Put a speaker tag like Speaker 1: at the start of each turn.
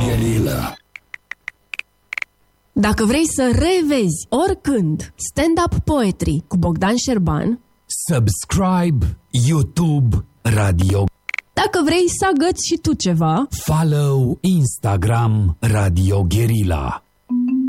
Speaker 1: Guerilla.
Speaker 2: Dacă vrei să revezi oricând stand-up poetry cu Bogdan Șerban,
Speaker 1: Subscribe YouTube Radio.
Speaker 2: dacă vrei să agăți și tu ceva,
Speaker 1: Follow Instagram Radio Guerilla.